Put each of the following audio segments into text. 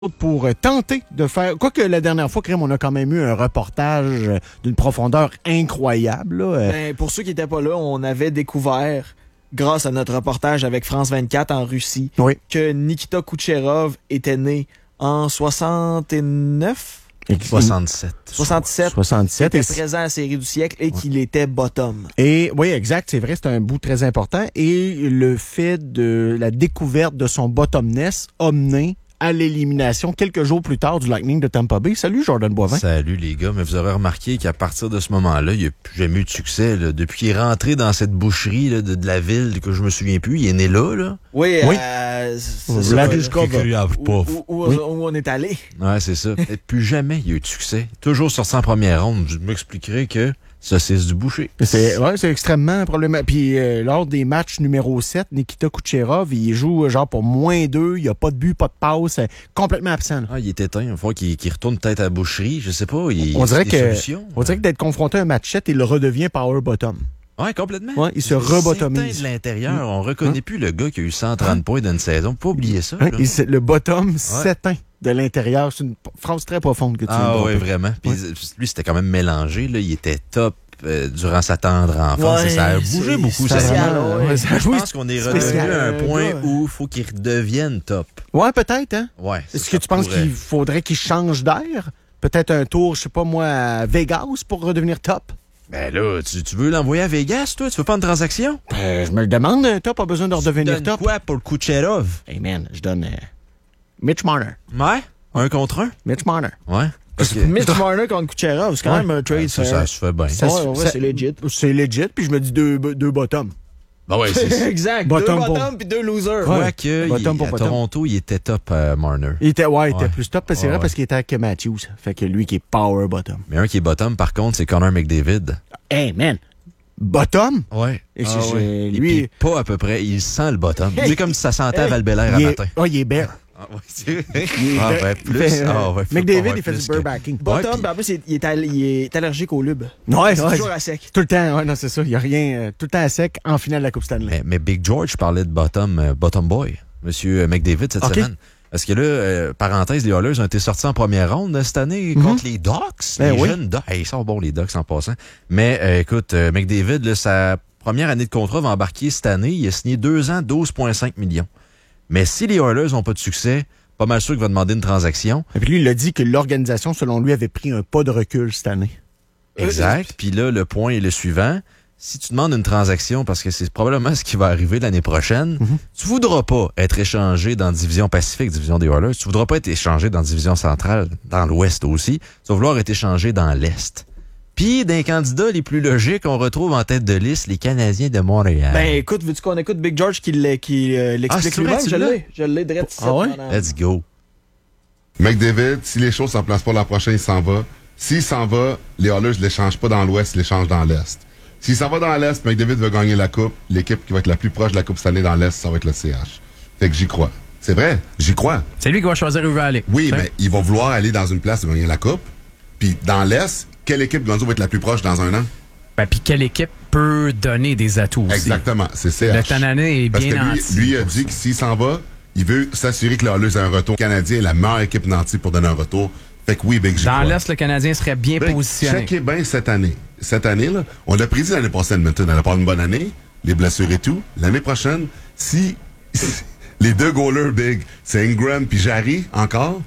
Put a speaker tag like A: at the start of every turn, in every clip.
A: pour tenter de faire... Quoique la dernière fois, Crème, on a quand même eu un reportage d'une profondeur incroyable. Là.
B: Ben, pour ceux qui n'étaient pas là, on avait découvert, grâce à notre reportage avec France 24 en Russie,
A: Oui.
B: que Nikita Kucherov était né en 69?
C: 67.
B: 67.
A: 67.
B: Il était présent à la série du siècle et qu'il était bottom.
A: Et oui, exact, c'est vrai, c'est un bout très important. Et le fait de la découverte de son bottomness a mené à l'élimination quelques jours plus tard du Lightning de Tampa Bay. Salut, Jordan Boivin.
C: Salut les gars, mais vous aurez remarqué qu'à partir de ce moment-là, il n'y a plus jamais eu de succès. Là. Depuis qu'il est rentré dans cette boucherie là, de la ville que je me souviens plus, il est né là.
B: Oui,
A: Oui.
B: c'est ça, où on est allé.
C: Ouais, c'est ça. Et plus jamais il y a eu de succès. Toujours sorti en première ronde. Je m'expliquerai que saucisse du boucher.
A: C'est extrêmement problématique. Puis lors des matchs numéro 7, Nikita Kucherov, il joue genre pour -2, il n'y a pas de but, pas de passe, complètement absent. Là.
C: Ah, il est éteint. Il faut qu'il retourne peut-être à la boucherie. Je sais pas.
A: On dirait
C: que
A: d'être confronté à un match 7, il redevient power bottom.
C: Ouais, complètement.
A: Ouais, il se rebotomise.
C: De l'intérieur. On reconnaît plus le gars qui a eu 130 points dans une saison. Faut pas oublier ça.
A: Le bottom s'éteint de l'intérieur. C'est une phrase très profonde que tu viens de
C: oui,
A: dropper.
C: vraiment. Puis lui, c'était quand même mélangé. Là. Il était top durant sa tendre enfance.
B: Ouais,
C: ça a bougé beaucoup.
B: ça
C: Je pense qu'on est revenu à un point où il faut qu'il redevienne top.
A: Ouais, peut-être, hein?
C: Ouais.
A: Est-ce que tu penses qu'il faudrait qu'il change d'air? Peut-être un tour, je sais pas moi, à Vegas pour redevenir top?
C: Ben là, tu veux l'envoyer à Vegas, toi? Tu veux pas une transaction?
A: Je me le demande, top a besoin de redevenir
C: Tu
A: top.
C: quoi pour le Kucherov?
A: Hey man, je donne Mitch Marner.
C: Ouais? 1 contre 1?
A: Mitch Marner.
C: Ouais.
B: Parce que Mitch Marner contre Kucherov, c'est quand même un trade.
C: Ça se fait bien.
B: C'est legit.
A: C'est legit, puis je me dis deux bottoms.
C: Ben ouais, c'est
B: exact.
A: Bottom
B: deux
A: pour-
B: bottoms puis deux losers.
A: Ouais. Bottom pour
C: à
A: bottom.
C: Toronto, il était top, Marner.
A: Il était plus top, c'est vrai,
C: Ouais.
A: parce qu'il était avec Matthews. Fait que lui qui est power bottom.
C: Mais un qui est bottom, par contre, c'est Connor McDavid.
A: Hey man, bottom?
C: Ouais.
A: Et
C: Et
A: lui,
C: puis pas à peu près. Il sent le bottom. C'est comme si ça sentait à Val-Bélair à
A: il est,
C: matin.
A: il est bear. McDavid, il fait du burbacking.
B: Bottom, puis en plus, il est allergique au lube.
A: Ouais,
B: C'est toujours à sec.
A: Tout le temps, ouais, non, c'est ça. Il n'y a rien. Tout le temps à sec en finale de la Coupe Stanley.
C: Mais Big George parlait de bottom boy, Monsieur McDavid, cette semaine. Parce que là, parenthèse, les Oilers ont été sortis en première ronde cette année contre les Ducks.
A: Ben
C: les
A: oui.
C: jeunes Ducks. Ils sont bons, les Ducks, en passant. Mais écoute, McDavid, là, sa première année de contrat va embarquer cette année. Il a signé 2 ans, 12,5 millions. Mais si les Oilers n'ont pas de succès, pas mal sûr qu'il va demander une transaction.
A: Et puis lui, il a dit que l'organisation, selon lui, avait pris un pas de recul cette année.
C: Exact. Puis là, le point est le suivant. Si tu demandes une transaction, parce que c'est probablement ce qui va arriver l'année prochaine, tu voudras pas être échangé dans la division Pacifique, division des Oilers. Tu voudras pas être échangé dans la division centrale, dans l'Ouest aussi. Tu vas vouloir être échangé dans l'Est. Puis, d'un candidat les plus logiques, on retrouve en tête de liste les Canadiens de Montréal.
B: Ben écoute, veux-tu qu'on écoute Big George qui l'explique
C: c'est vrai,
B: lui-même?
C: tu l'as?
B: Je l'ai direct ici.
A: Ah ouais?
C: Let's go.
D: McDavid, si les choses s'en placent pas l'an prochain, il s'en va. S'il s'en va, les Oilers ne l'échangent pas dans l'Ouest, ils l'échangent dans l'Est. S'il s'en va dans l'Est, McDavid veut gagner la Coupe. L'équipe qui va être la plus proche de la Coupe cette année dans l'Est, ça va être le CH. Fait que j'y crois. C'est vrai, j'y crois.
E: C'est lui qui va choisir où il va aller.
D: Oui,
E: T'sais?
D: mais il va vouloir aller dans une place où gagner la Coupe. Puis dans l'Est, quelle équipe Gonzo va être la plus proche dans un an?
E: Ben, puis quelle équipe peut donner des atouts aussi?
D: Exactement, c'est CH.
E: Le Tanané est
D: Parce
E: bien
D: que
E: nanti.
D: lui a dit que s'il s'en va, il veut s'assurer que les Oilers aient un retour. Le Canadien est la meilleure équipe nantie pour donner un retour. Fait que oui, Big, j'y
E: Dans
D: crois.
E: l'Est, le Canadien serait bien
D: Ben,
E: positionné.
D: checkez bien cette année. Cette année, là, on l'a prédit l'année passée à Edmonton. Elle a pas une bonne année, les blessures et tout. L'année prochaine, si les deux goalers big, c'est Ingram puis Jarry encore,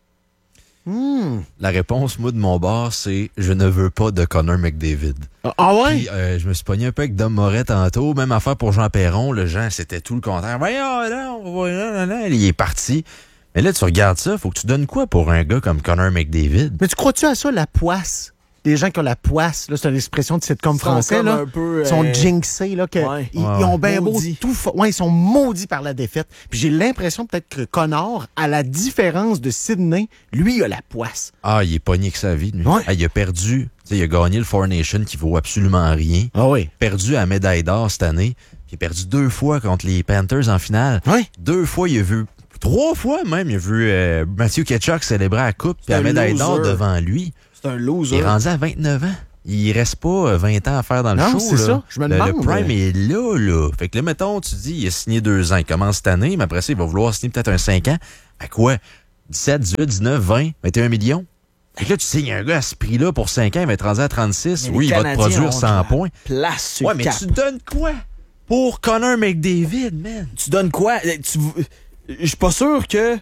C: La réponse, moi, de mon bord, c'est je ne veux pas de Connor McDavid.
A: Ah ouais?
C: Puis, je me suis pogné un peu avec Dom Moret tantôt. Même affaire pour Jean Perron. Le Jean, c'était tout le contraire. Voyons, là, on va là. Il est parti. Mais là, tu regardes ça, faut que tu donnes quoi pour un gars comme Connor McDavid?
A: Mais tu crois-tu à ça, la poisse? Les gens qui ont la poisse, là, c'est une expression de sitcom français,
B: comme
A: là.
B: un peu,
A: Ils sont jinxés, là, que
B: ouais.
A: ils ont bien beau
B: Maudits.
A: tout. Ouais, ils sont maudits par la défaite. Puis j'ai l'impression peut-être que Connor, à la différence de Sidney, lui, il a la poisse.
C: Ah, il est pogné que sa vie, lui.
A: Ouais.
C: Ah, il a perdu. Tu sais, il a gagné le Four Nation qui vaut absolument rien.
A: Ah oui.
C: Perdu à la médaille d'or cette année. Puis il a perdu 2 fois contre les Panthers en finale.
A: Oui.
C: 2 fois, il a vu. 3 fois même, il a vu Matthew Tkachuk célébrer la coupe puis la
B: un
C: médaille d'or
B: loser.
C: devant lui.
B: C'est un
C: Il
B: loser.
C: est rendu à 29 ans. Il reste pas 20 ans à faire dans le
A: Non,
C: show.
A: c'est
C: là.
A: ça. Je me
C: Le
A: demande.
C: prime est là. Fait que là, mettons, tu dis, il a signé 2 ans. Il commence cette année, mais après ça, il va vouloir signer peut-être un 5 ans. À quoi? 17, 18, 19, 20, 21 millions. Et là, tu signes un gars à ce prix-là pour 5 ans, il va être rendu à 36.
B: Mais
C: oui,
B: les
C: il va te
B: Canadiens
C: produire
B: ont
C: 100
B: de la
C: points.
B: Place sur
C: Ouais,
B: le
C: mais
B: cap.
C: tu donnes quoi pour Connor McDavid, man?
B: Tu donnes quoi? Je suis pas sûr que...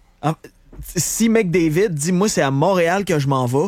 B: Si McDavid dit, moi, c'est à Montréal que je m'en vais,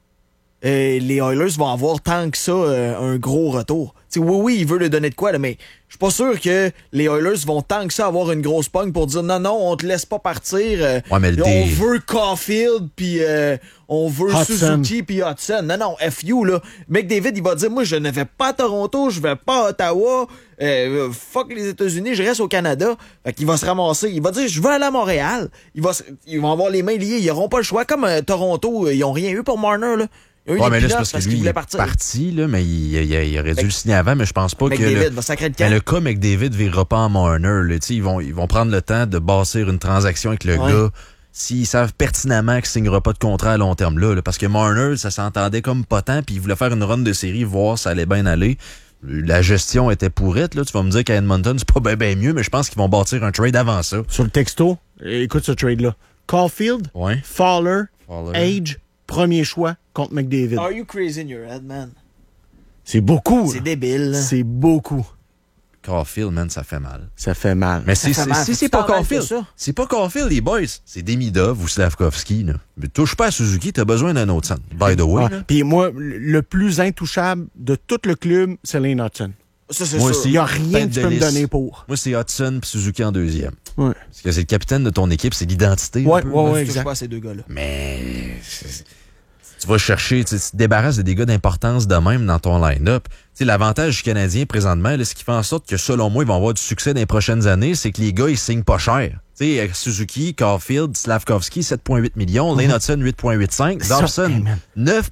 B: les Oilers vont avoir tant que ça un gros retour. T'sais, oui, il veut le donner de quoi, là, mais je suis pas sûr que les Oilers vont tant que ça avoir une grosse pogne pour dire non, on te laisse pas partir.
C: Ouais, mais
B: on veut Caulfield, puis on veut
A: Hudson.
B: Suzuki, puis Hudson. Non, FU, là. McDavid, il va dire, moi, je ne vais pas à Toronto, je vais pas à Ottawa, fuck les États-Unis, je reste au Canada. Fait qu'il va se ramasser. Il va dire, je veux aller à Montréal. Ils vont avoir les mains liées, ils auront pas le choix. Comme Toronto, ils ont rien eu pour Marner, là.
C: Ouais, mais là, c'est parce que lui, il est parti, là, mais il aurait dû le signer avant, mais je pense pas que
B: McDavid va sacrer de
C: mais
B: camp.
C: le cas McDavid ne virera pas en Marner. Là, ils vont prendre le temps de bâtir une transaction avec le gars s'ils savent pertinemment qu'il ne signera pas de contrat à long terme là, parce que Marner, ça s'entendait comme pas tant, puis il voulait faire une run de série, voir si ça allait bien aller. La gestion était pourrite. Là. Tu vas me dire qu'à Edmonton, c'est pas bien mieux, mais je pense qu'ils vont bâtir un trade avant ça.
A: Sur le texto, écoute ce trade-là. Caulfield,
C: Ouais.
A: Fowler, Age, premier choix contre McDavid.
B: Are you crazy in your head, man?
A: C'est beaucoup.
B: C'est
A: là.
B: débile. là.
A: C'est beaucoup.
C: Caulfield, man, ça fait mal.
A: Ça fait mal.
C: Mais
B: fait mal.
C: si
B: Faut
C: c'est
B: que
C: pas
B: tu t'en rends
C: Caulfield,
B: de ça.
C: c'est pas Caulfield, les boys. C'est Demidov ou Slavkovski. Là. Mais touche pas à Suzuki, t'as besoin d'un autre centre. By the way.
A: Ouais.
C: Là.
A: Puis moi, le plus intouchable de tout le club, c'est Lane Hudson.
B: Ça, c'est
C: Moi
B: sûr.
C: aussi.
A: Il n'y a rien
C: Tête
A: que tu
C: de
A: peux me
C: liste.
A: donner pour.
C: Moi, c'est Hudson puis Suzuki en deuxième.
A: Ouais.
C: Parce que c'est le capitaine de ton équipe, c'est l'identité.
A: Ouais,
C: un peu,
A: ouais,
C: là.
A: ouais.
B: Je touche
A: exact.
B: pas à ces deux gars-là.
C: Mais tu vas chercher, tu te débarrasses de des gars d'importance de même dans ton line-up. Tu sais, l'avantage du Canadien présentement, là, ce qui fait en sorte que selon moi, ils vont avoir du succès dans les prochaines années, c'est que les gars, ils signent pas cher. Tu sais, Suzuki, Caulfield, Slavkovski, 7,8 millions, Lane Hudson, 8,85,
A: Ça,
C: Dawson,
A: hey, man.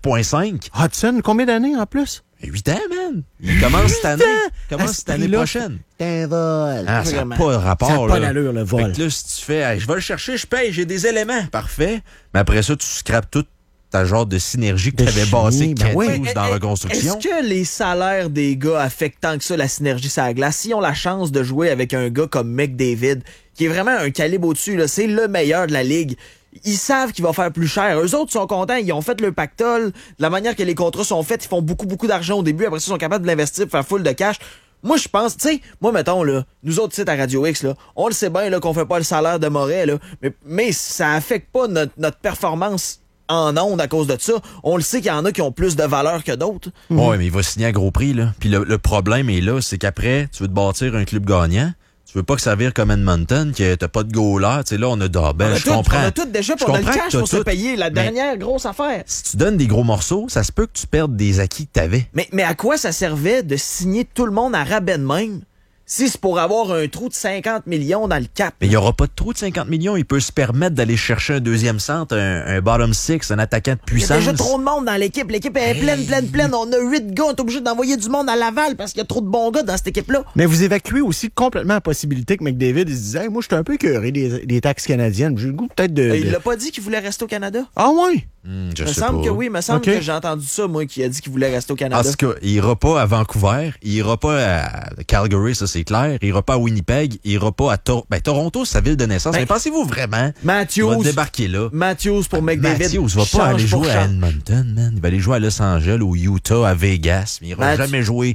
C: 9,5.
A: Hudson, combien d'années en plus?
C: 8 ans, man. Il commence cette année. Il
A: À
C: commence
A: ce
C: cette année
A: prix-là,
C: prochaine.
A: C'est un vol.
C: Ah, ça n'a
B: Vraiment.
C: pas de rapport.
A: Ça n'a pas
C: là.
A: d'allure, le
C: Fait
A: vol.
C: que là, si tu fais, hey, je vais le chercher, je paye, j'ai des éléments. Parfait. Mais après ça, tu scrapes toute ta genre de synergie que
A: De
C: tu avais
A: chimie,
C: bassée
A: ben oui.
C: dans la reconstruction.
B: Est-ce que les salaires des gars affectent tant que ça la synergie sur la glace? S'ils ont la chance de jouer avec un gars comme McDavid, qui est vraiment un calibre au-dessus, là, c'est le meilleur de la ligue, ils savent qu'il va faire plus cher. Eux autres sont contents, ils ont fait le pactole, de la manière que les contrats sont faits, ils font beaucoup d'argent au début, après ça, ils sont capables de l'investir pour faire full de cash. Moi, je pense, tu sais, moi, mettons, là, nous autres, à Radio X, là, on le sait bien, là, qu'on fait pas le salaire de Moret, là, mais ça affecte pas notre performance en ondes à cause de ça. On le sait qu'il y en a qui ont plus de valeur que d'autres.
C: Ouais, mais il va signer à gros prix, là. Puis le problème est là, c'est qu'après, tu veux te bâtir un club gagnant. Tu veux pas que ça vire comme Edmonton, que t'as pas de goaler. Tu sais, là, on a Dobel. Je comprends.
B: On a tout déjà, puis
C: Je
B: on a le
C: comprends
B: cash
C: que
B: pour se
C: t'as tout,
B: payer la
C: mais
B: dernière grosse affaire.
C: si tu donnes des gros morceaux, ça se peut que tu perdes des acquis que t'avais.
B: Mais à quoi ça servait de signer tout le monde à rabais de même si c'est pour avoir un trou de 50 millions dans le cap?
C: Mais il n'y aura pas de trou de 50 millions. Il peut se permettre d'aller chercher un deuxième centre, un bottom six, un attaquant de
B: Il y a
C: puissance.
B: déjà trop de monde dans l'équipe. L'équipe est pleine. On a 8 gars. On est obligé d'envoyer du monde à Laval parce qu'il y a trop de bons gars dans cette équipe-là.
A: Mais vous évacuez aussi complètement la possibilité que McDavid il se disait hey, moi, je suis un peu écœuré des taxes canadiennes. J'ai le goût peut-être de.
B: Il l'a pas dit qu'il voulait rester au Canada?
A: Ah, ouais?
C: Je
B: Il me
C: sais
B: semble
C: pas.
B: que oui. Il me semble
A: Ok.
B: que j'ai entendu ça, moi, qui a dit qu'il voulait rester au
C: En
B: Canada.
C: tout cas, il ira pas à Vancouver, il ira pas à Calgary, ça c'est clair, il ira pas à Winnipeg, il ira pas à Toronto, c'est sa ville de naissance.
B: Ben,
C: Mais pensez-vous vraiment qu'il va
B: Matthews
C: débarquer là?
B: pour McDavid.
C: Matthews va pas
B: change
C: aller
B: pour
C: jouer à
B: change.
C: Edmonton, man. Il va aller jouer à Los Angeles, au Utah, à Vegas. Mais il ira
B: Matthews-
C: jamais jouer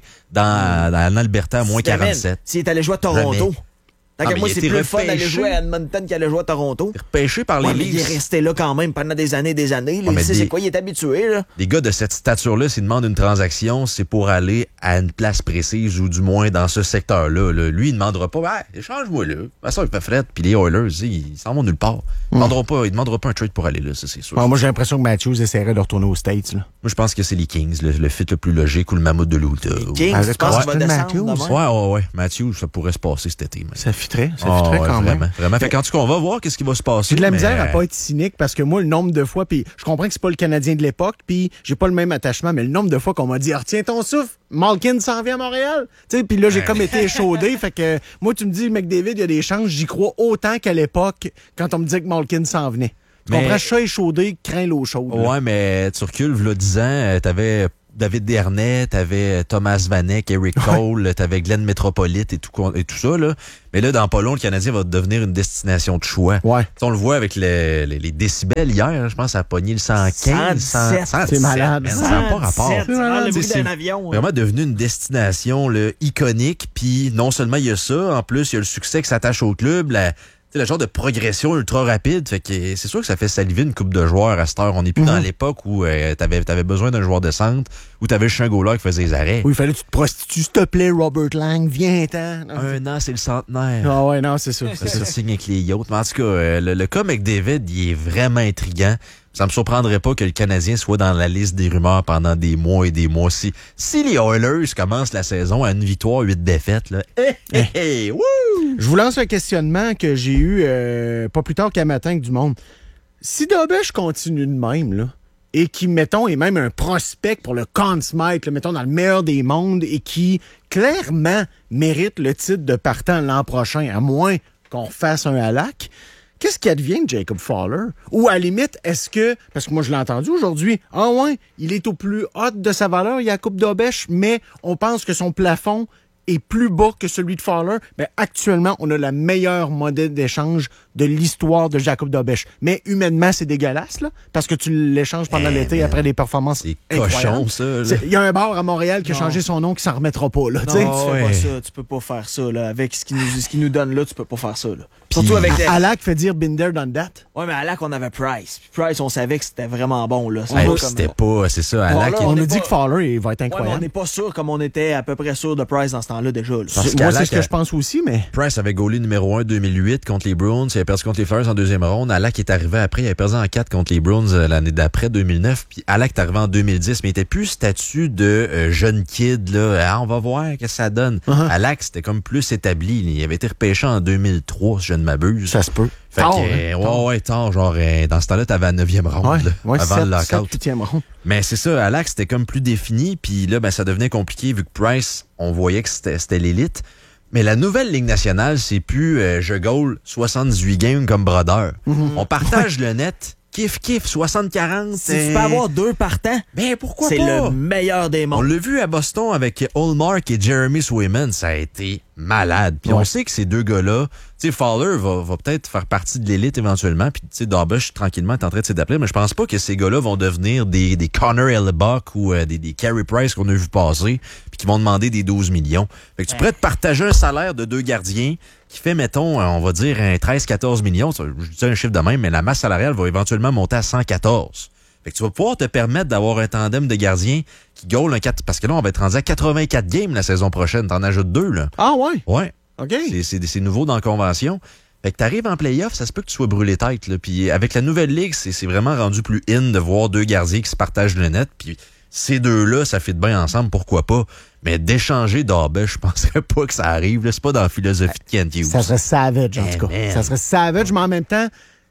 C: dans l'Alberta à moins
B: C'était, man,
C: 47.
B: S'il est allé jouer à Toronto.
C: Jamais.
B: Tant que
C: mais
B: moi,
C: il a
B: c'est
C: été
B: plus le fun d'aller
C: repêché.
B: jouer à Edmonton qu'aller jouer à Toronto.
C: Repêché par les
B: Ouais, mais il est
C: Leafs.
B: resté là quand même pendant des années. Là.
C: Ouais,
B: Il
C: mais
B: sait c'est quoi, il est habitué. Là.
C: Les gars de cette stature-là, s'ils demandent une transaction, c'est pour aller à une place précise ou du moins dans ce secteur-là. Là. Lui, il ne demandera pas, échange-moi là. De toute façon, il fait fret. Puis les Oilers, ils s'en vont nulle part. Ils ne demanderont pas un trade pour aller là, ça, c'est sûr.
A: Ouais, moi, j'ai l'impression que Matthews essaierait de retourner aux States. Là.
C: Moi, je pense que c'est les Kings, le fit le plus logique ou le mammouth de l'Utah.
B: Kings,
A: Avec
B: tu penses qu'il va
A: Austin
B: descendre
A: Matthews.
B: demain?
C: Ouais. Matthews, ça pourrait se passer cet été.
A: Ça fitterait
C: Ah,
A: quand
C: vraiment,
A: même.
C: Vraiment. Fait qu'en tout cas, on va voir qu'est-ce qui va se passer.
A: J'ai de la
C: mais-
A: misère à pas être cynique parce que moi, le nombre de fois, puis je comprends que c'est pas le Canadien de l'époque, puis j'ai pas le même attachement, mais le nombre de fois qu'on m'a dit retiens ton souffle, Malkin s'en vient à Montréal. Tu sais, puis là, j'ai comme été échaudé. Fait que moi, tu me dis, McDavid, il y a des chances, j'y crois autant qu'à l'époque quand on me disait que Malkin s'en venait. Tu
C: Mais-
A: comprends, chat échaudé, craint l'eau chaude. là.
C: Ouais, mais tu recules, v'là 10 ans, t'avais David Dernay, t'avais Thomas Vanek, Eric Cole, t'avais Glenn Metropolite et tout ça, là. Mais là, dans pas long, le Canadien va devenir une destination de choix.
A: Ouais.
C: T'sais, on le voit avec les décibels hier, hein, je pense, ça a pogné le 115.
B: 117.
A: C'est malade.
C: Ça n'a pas rapport.
B: Le bruit
C: C'est
B: d'un avion.
C: vraiment devenu une destination là, iconique. Puis non seulement il y a ça, en plus, il y a le succès qui s'attache au club, le genre de progression ultra rapide. Fait que c'est sûr que ça fait saliver une coupe de joueurs à cette heure. On n'est plus dans l'époque où t'avais besoin d'un joueur de centre, où t'avais juste un goaler qui faisait les arrêts.
A: Oui, il fallait que tu te prostitues, s'il te plaît, Robert Lang, viens-t'en.
C: Un an, c'est le centenaire.
A: Ah ouais, non, c'est ça.
C: Ça signe avec les yachts. Mais en tout cas, le cas McDavid, il est vraiment intriguant. Ça me surprendrait pas que le Canadien soit dans la liste des rumeurs pendant des mois et des mois. Si les Oilers commencent la saison à une victoire, 8 défaites, là, wouh!
A: Je vous lance un questionnement que j'ai eu pas plus tard qu'à matin avec du monde. Si Dobèche continue de même, là, et qui, mettons, est même un prospect pour le Conn Smythe, là, mettons, dans le meilleur des mondes, et qui, clairement, mérite le titre de partant l'an prochain, à moins qu'on refasse un Halak, qu'est-ce qui advient de Jacob Fowler? Ou à la limite, est-ce que, parce que moi je l'ai entendu aujourd'hui, ah ouais, il est au plus haut de sa valeur, Jakub Dobèche, mais on pense que son plafond est plus bas que celui de Fowler. Mais actuellement, on a la meilleure modèle d'échange de l'histoire de Jakub Dobèche. Mais humainement, c'est dégueulasse, là, parce que tu l'échanges pendant l'été après des performances
C: c'est
A: incroyables.
C: cochon, ça.
A: Il y a un bar à Montréal qui a changé son nom, qui s'en remettra pas, là.
B: Non,
A: tu sais.
B: tu fais pas ça. Tu peux pas faire ça, là. Avec ce qu'il nous donne là, tu peux pas faire ça, là. Surtout avec les...
A: Halak fait dire been there, done that.
B: Ouais, mais à Halak, on avait Price. Puis Price, on savait que c'était vraiment bon, là.
C: Ouais, c'était pas, c'est ça. Halak,
A: On
B: on
A: nous
B: est
A: dit
B: pas-
A: que Fowler il va être
B: Ouais, mais on
A: incroyable.
B: n'est pas sûr comme on était à peu près sûr de Price dans ce temps-là déjà, là.
C: Parce
A: Moi,
C: qu'Halak
A: c'est ce que je pense aussi, mais...
C: Price avait gaulé numéro 1 2008 contre les Bruins. Il avait perdu contre les Flyers en deuxième ronde. Halak est arrivé après. Il avait perdu en 4 contre les Bruins l'année d'après, 2009. Puis Halak est arrivé en 2010, mais il était plus statut de jeune kid. Là. Ah, on va voir ce que ça donne. Halak, c'était comme plus établi. Il avait été repêché en 2003, si je ne m'abuse.
A: Ça se peut.
C: Fait que, tard. Genre, dans ce temps-là, t'avais la 9e ronde, là, avant le lockout.
A: 8e ronde.
C: Mais c'est ça, Halak, c'était comme plus défini. Puis là, ça devenait compliqué vu que Price, on voyait que c'était l'élite. Mais la nouvelle Ligue nationale, c'est plus je goal 78 games comme Brodeur. On partage le net. Kiff, 60-40.
B: Si tu peux avoir 2 partants,
C: Ben pourquoi
B: c'est
C: pas?
B: le meilleur des
C: On
B: mondes.
C: l'a vu à Boston avec Hallmark et Jeremy Swayman, ça a été malade. Puis on sait que ces deux gars-là, tu sais, Fowler va peut-être faire partie de l'élite éventuellement, puis tu sais, Dobèche tranquillement est en train de s'adapter, mais je pense pas que ces gars-là vont devenir des Connor Hellebuyck ou des Carey Price qu'on a vu passer, puis qui vont demander des 12 millions. Fait que tu pourrais te partager un salaire de 2 gardiens qui fait, mettons, on va dire un 13-14 millions, je dis un chiffre de même, mais la masse salariale va éventuellement monter à 114. Fait que tu vas pouvoir te permettre d'avoir un tandem de gardiens qui goal un 4, parce que là, on va être rendu à 84 games la saison prochaine. T'en ajoutes 2, là.
A: Ah ouais?
C: Ouais.
A: OK.
C: C'est nouveau dans la convention. Fait que t'arrives en play-off, ça se peut que tu sois brûlé tête, là. Puis avec la nouvelle ligue, c'est vraiment rendu plus in de voir 2 gardiens qui se partagent le net. Puis ces deux-là, ça fit bien ensemble, pourquoi pas. Mais d'échanger Dobèche, je penserais pas que ça arrive, là. C'est pas dans la philosophie de Kent Hughes.
A: Ça serait savage, en tout cas.
C: man.
A: Ça serait savage, mais en même temps,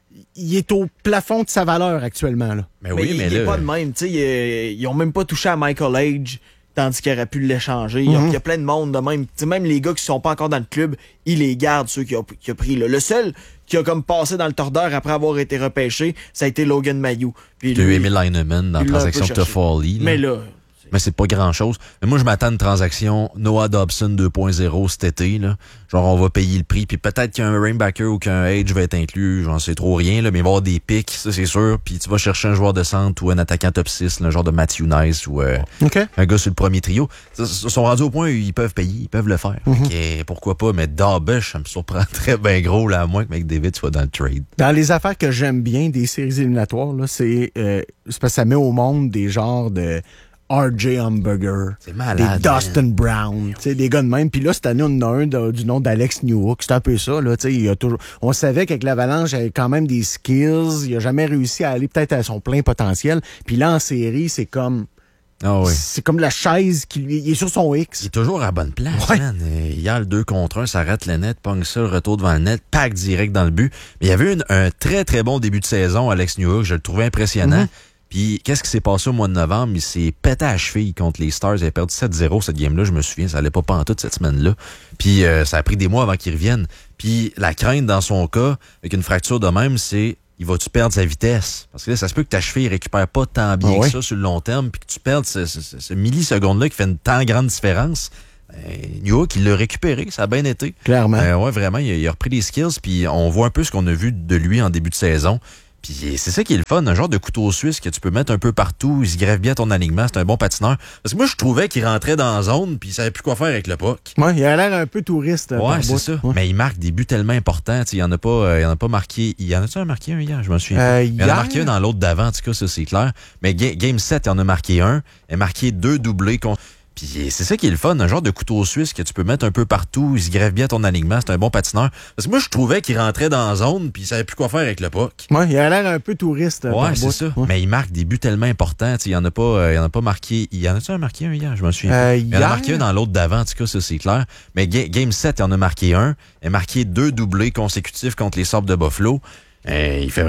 A: il est au plafond de sa valeur actuellement, là.
C: Mais oui,
B: il
C: mais
B: est
C: là...
B: pas de même. Tu sais, ils ont même pas touché à Michael Age, tandis qu'ils auraient pu l'échanger. Il y a plein de monde de même. Tu sais, même les gars qui sont pas encore dans le club, ils les gardent, ceux qui ont pris. Là. Le seul qui a comme passé dans le tordeur après avoir été repêché, ça a été Logan Mayou. Puis
C: Tu as eu Emil Heinemann dans la
B: il l'a un peu
C: transaction de
B: cherché.
C: Toffoli.
B: Mais là,
C: Mais c'est pas grand-chose. Mais moi, je m'attends à une transaction Noah Dobson 2.0 cet été. Là. Genre, on va payer le prix. Puis peut-être qu'un Rainbacker ou qu'un Age va être inclus. J'en sais trop rien. Là, mais il va y avoir des pics, ça c'est sûr. Puis tu vas chercher un joueur de centre ou un attaquant top 6, là, genre de Matthew Nice ou
A: OK.
C: un gars sur le premier trio. Ils sont rendus au point où ils peuvent payer. Ils peuvent le faire. Fait que, pourquoi pas? Mais Dobèche, ça me surprendrait bien gros, là, à moins que McDavid soit dans le trade.
A: Dans les affaires que j'aime bien des séries éliminatoires, là, c'est parce que ça met au monde des genres de R.J. Hamburger,
C: C'est malade,
A: des Dustin Brown, tu sais, des gars de même. Puis là, cette année, on en a un du nom d'Alex Newhook. C'est un peu ça, là, tu sais. Il y a toujours... On savait qu'avec l'Avalanche, il avait quand même des skills. Il a jamais réussi à aller peut-être à son plein potentiel. Puis là, en série, c'est comme...
C: Ah oui.
A: C'est comme la chaise qui lui... Il est sur son X.
C: Il est toujours à la bonne place,
A: Ouais.
C: man. Hier, le 2 contre 1, ça rate le net, pogne ça, le retour devant le net, pack direct dans le but. Mais il y avait un très, très bon début de saison, Alex Newhook. Je le trouvais impressionnant. Puis, qu'est-ce qui s'est passé au mois de novembre? Il s'est pété à la cheville contre les Stars. Il a perdu 7-0 cette game-là, je me souviens. Ça allait pas pantoute cette semaine-là. Puis, ça a pris des mois avant qu'il revienne. Puis, la crainte dans son cas, avec une fracture de même, c'est il va-tu perdre sa vitesse? Parce que là, ça se peut que ta cheville récupère pas tant bien que ça sur le long terme, puis que tu perdes ce milliseconde-là qui fait une tant grande différence. Newhook, il l'a récupéré, ça a bien été.
A: Clairement.
C: Ouais, vraiment, il a repris les skills, puis on voit un peu ce qu'on a vu de lui en début de saison. Puis c'est ça qui est le fun, un genre de couteau suisse que tu peux mettre un peu partout, il se greffe bien ton alignement, c'est un bon patineur. Parce que moi, je trouvais qu'il rentrait dans la zone, puis il savait plus quoi faire avec le puck.
A: Ouais, il a l'air un peu touriste.
C: Ouais, c'est ça. Ouais. Mais il marque des buts tellement importants. Il en a pas marqué. Il y en a-tu un marqué un hier? Je me souviens. Il en a marqué un dans l'autre d'avant, en tout cas, ça c'est clair. Mais Game 7, il en a marqué un. Il a marqué 2 doublés. Puis c'est ça qui est le fun, un genre de couteau suisse que tu peux mettre un peu partout, il se greffe bien ton alignement, c'est un bon patineur. Parce que moi, je trouvais qu'il rentrait dans la zone, puis il savait plus quoi faire avec le puck.
A: Ouais, il a l'air un peu touriste.
C: Ouais, c'est ça. Ouais. Mais il marque des buts tellement importants. Il en a pas marqué. Il y en a-tu un marqué un hier? Je me souviens. Il en a marqué un dans l'autre d'avant, en tout cas, ça c'est clair. Mais Game 7, il en a marqué un. Il a marqué 2 doublés consécutifs contre les Sabres de Buffalo. Il fait